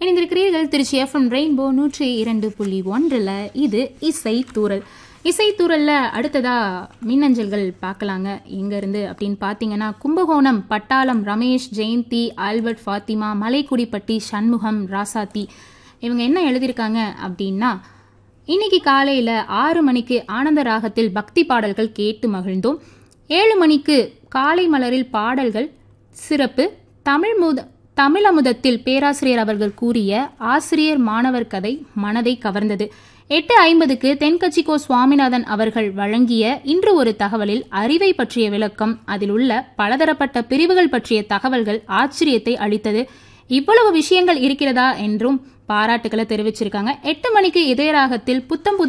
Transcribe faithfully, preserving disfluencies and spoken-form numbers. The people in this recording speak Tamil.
இணைந்திருக்கிறீர்கள் திருச்சி எஃப்எம் ரெயின்போ நூற்றி இரண்டு புள்ளி ஒன்றில். இது இசை தூரல். இசை தூரலில் அடுத்ததா மின்னஞ்சல்கள் பார்க்கலாங்க. எங்கேருந்து அப்படின்னு பார்த்தீங்கன்னா, கும்பகோணம் பட்டாளம் ரமேஷ், ஜெயந்தி, ஆல்பர்ட், ஃபாத்திமா, மலைக்குடிப்பட்டி சண்முகம், ராசாத்தி இவங்க என்ன எழுதியிருக்காங்க அப்படின்னா, இன்னைக்கு காலையில் ஆறு மணிக்கு ஆனந்த ராகத்தில் பக்தி பாடல்கள் கேட்டு மகிழ்ந்தோம். ஏழு மணிக்கு காலை மலரில் பாடல்கள் சிறப்பு. தமிழ் முத தமிழமுதத்தில் பேராசிரியர் அவர்கள் கூறிய ஆசிரியர் மாணவர் கதை மனதை கவர்ந்தது. எட்டு ஐம்பதுக்கு தென்கட்சிக்கோ சுவாமிநாதன் அவர்கள் வழங்கிய இன்று ஒரு தகவலில் அறிவை பற்றிய விளக்கம், அதில் உள்ள பலதரப்பட்ட பிரிவுகள் பற்றிய தகவல்கள் ஆச்சரியத்தை அளித்தது. இவ்வளவு விஷயங்கள் இருக்கிறதா என்றும் பாராட்டுக்களை தெரிவிச்சிருக்காங்க. எட்டு மணிக்கு இதயராகத்தில் புத்தம் புது